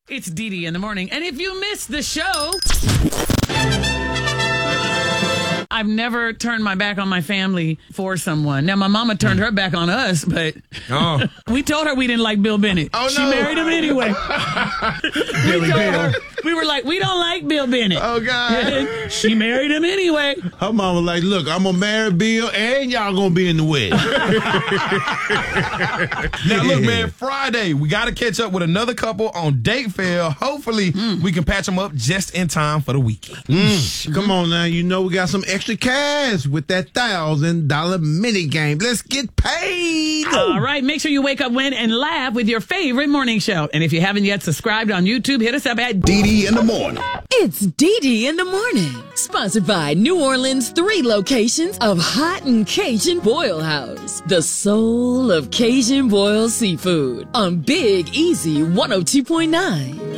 It's Dee Dee in the morning. And if you missed the show, I've never turned my back on my family for someone. Now, my mama turned her back on us, but we told her we didn't like Bill Bennett. Oh, no. She married him anyway. We were like, we don't like Bill Bennett. Oh, God. She married him anyway. Her mama like, look, I'm going to marry Bill and y'all going to be in the wedding. Now, look, man, Friday, we got to catch up with another couple on Date Fail. Hopefully, we can patch them up just in time for the weekend. Come on now. You know we got some extra cash with that $1,000 mini game. Let's get paid. All right. Make sure you wake up, win, and laugh with your favorite morning show. And if you haven't yet subscribed on YouTube, hit us up at Dee Dee in the morning. It's Dee Dee in the morning. Sponsored by New Orleans' 3 locations of Hot and Cajun Boil House. The soul of Cajun boiled seafood on Big Easy 102.9.